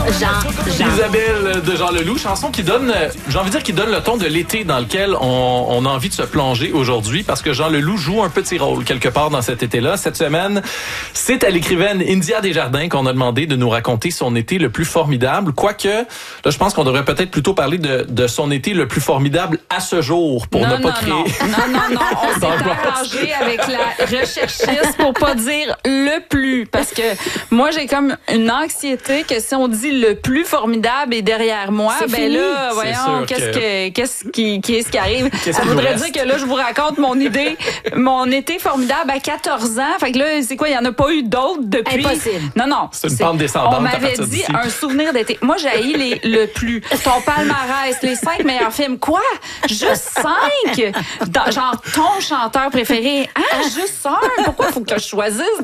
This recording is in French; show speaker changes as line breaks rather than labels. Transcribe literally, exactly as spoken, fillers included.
Jean, Jean.
Isabelle de Jean Leloup, chanson qui donne, j'ai envie de dire, qui donne le ton de l'été dans lequel on, on a envie de se plonger aujourd'hui, parce que Jean Leloup joue un petit rôle quelque part dans cet été-là. Cette semaine, c'est à l'écrivaine India Desjardins qu'on a demandé de nous raconter son été le plus formidable. Quoique, là, je pense qu'on devrait peut-être plutôt parler de, de son été le plus formidable à ce jour, pour
non,
ne pas
non,
créer...
Non, non, non, non. On s'est arrangé avec la recherchiste pour pas dire le plus, parce que moi, j'ai comme une anxiété que si on dit le plus formidable est derrière moi,
c'est
ben
fini.
là, voyons, qu'est-ce que, que qu'est-ce qui, qui est ce qui arrive. Ça voudrait dire que là, je vous raconte mon idée, mon été formidable à quatorze ans. Fait que là, c'est quoi, il y en a pas eu d'autres depuis?
Impossible.
Non, non.
C'est une pente descendante.
On m'avait dit
d'ici.
un souvenir d'été. Moi, j'ai haï les le plus. Ton palmarès, les cinq meilleurs films. Quoi? Juste cinq? Dans- genre, ton chanteur préféré. Ah, juste un? Pourquoi faut que je choisisse?